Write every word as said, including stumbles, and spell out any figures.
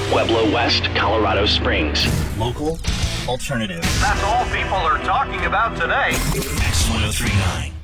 Pueblo West, Colorado Springs. Local alternative. That's all people are talking about today. X ten thirty-nine.